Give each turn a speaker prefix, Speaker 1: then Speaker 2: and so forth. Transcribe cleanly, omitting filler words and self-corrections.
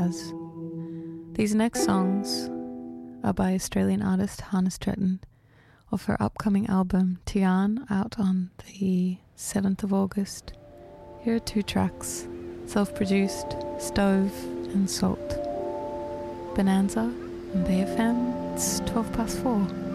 Speaker 1: jazz. These next songs are by Australian artist Hannah Stretton of her upcoming album Tian, out on the 7th of August. Here are 2 tracks, self-produced, Stove and Salt. Bonanza on BFM, it's 4:12.